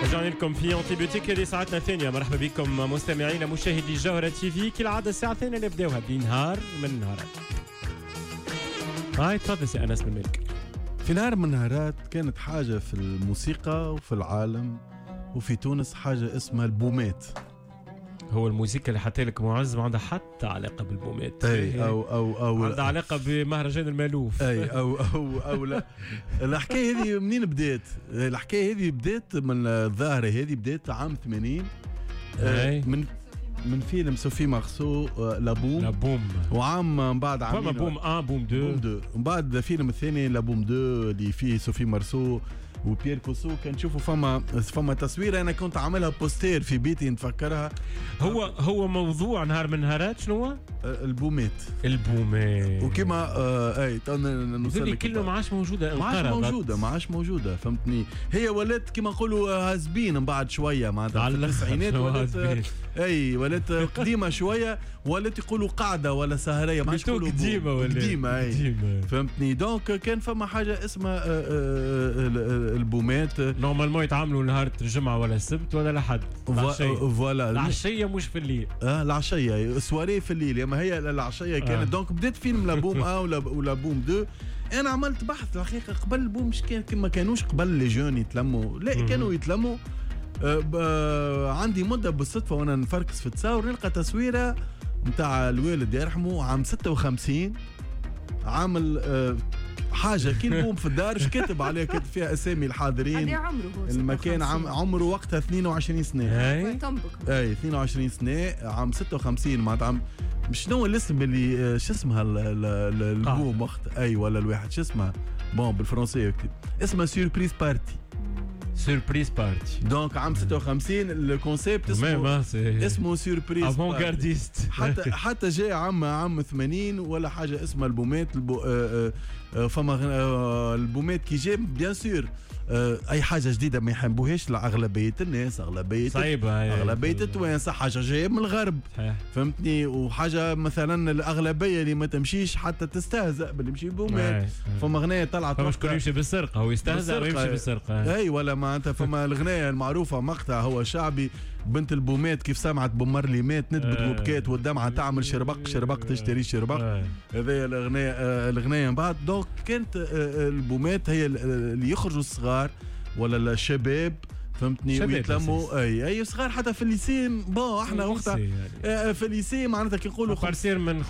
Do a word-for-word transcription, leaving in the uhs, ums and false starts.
رجعنا لكم في انتيبيوتيك هذه ساعتنا الثانية. مرحبا بكم مستمعينا مشاهدي الجوهرة تي في. كالعادة الساعة الثانية اللي بداوها بنهار من نهارات. هاي تفضل سي أنس بن مالك. في نهار من نهارات كانت حاجة في الموسيقى وفي العالم وفي تونس حاجة اسمها البومات. هو الموسيقى اللي حتى لك معز ما عندها حتى علاقة بالبومات، اي او او او عندها علاقة بمهرجان المالوف. اي او او او لا. الحكاية هذه منين بدات؟ الحكاية هذه بدات من الظاهرة هذه بدات عام ثمانين من من فيلم سوفي مارسو لابوم لابوم وعام من بعد عام فما بوم واحد بوم اثنين بوم اثنين ومن بعد الفيلم الثاني لابوم اثنين اللي فيه سوفي مارسو وبيير كوسو. كان نشوفوا فما فما تصوير انا كنت عاملها بوستير في بيتي نتفكرها. هو هو موضوع نهار من نهارات شنو هو؟ البومات البومات وكما آه اي نوصل لك كلمه ما عادش موجوده، ما عادش موجوده ما عادش موجوده فهمتني. هي ولات كما نقولوا هازبين من بعد شويه معناتها في التسعينات ولات اي ولات قديمه شويه ولات يقولوا قاعده ولا سهريه ما عادش يقولوا قديمه ولا قديمه اي فهمتني. دونك كان فما حاجه اسمها البومات نورمالمون يتعاملوا نهار الجمعه ولا السبت ولا الاحد. فوالا العشيه مش في الليل. اه العشيه سواري في الليل يا ما هي العشيه كانت. آه. دونك بديت فيلم لابوم ا ولا ولا بوم اثنين. انا عملت بحث الحقيقه قبل البوم مش كان ما كانوش قبل لي جون يتلموا لا م- كانوا يتلموا. آه عندي مده بالصدفه وانا نفركس في التصاور نلقى تصويره نتاع الوالد يرحمه عام ستة وخمسين عامل آه حاجه كي البوم في الدار اش كاتب عليه كاتب فيها اسامي الحاضرين. هذه عمره هو المكان عم عمره وقتها اثنين وعشرين سنه. اي اي اثنين وعشرين سنه عام ستة وخمسين معناتها عام شنو الاسم اللي شو اسمها البوم وقت اي ولا الواحد شو اسمها بون بالفرنسيه اسمها سيربريز بارتي. سيربريز بارتي دونك عام ستة وخمسين الكونسيبت اسمه اسمه سيربريز افونغارديست. حتى حتى جاء عام عام ثمانين ولا حاجه اسمها البومات البو آه آه فما آه البومات كي جاء بيان سور آه اي حاجه جديده ما يحبوهاش اغلبيه الناس اغلبيه صعيبه اغلبيه التوانسه حاجه جايه من الغرب فهمتني. وحاجه مثلا الاغلبيه اللي ما تمشيش حتى تستهزأ باللي يمشي بومات. فما اغنيه طلعت مش كل يمشي بالسرقه هو يستهزأ ويمشي بالسرقه. اي ولا معناتها فما الغنايه المعروفه مقطع هو شعبي بنت البومات كيف سمعت بومرلي مات ندبت وبكات والدمعه تعمل شربق شربق تشتري شربق. هذه الاغنيه الاغنيه من بعد. دونك كانت البومات هي اللي يخرجوا الصغار ولا الشباب فهمتني ويتلموا اي اي صغار حتى في الليسي. بون احنا وقتها يعني. في الليسي معناتها كي نقولوا من